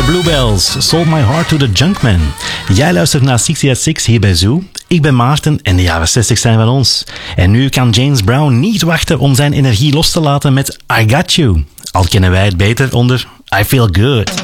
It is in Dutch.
Bluebells, Sold My Heart to the Junkman. Jij luistert naar 60 at 6 hier bij Zoo. Ik ben Maarten en de jaren 60 zijn van ons. En nu kan James Brown niet wachten om zijn energie los te laten met I Got You. Al kennen wij het beter onder I Feel Good.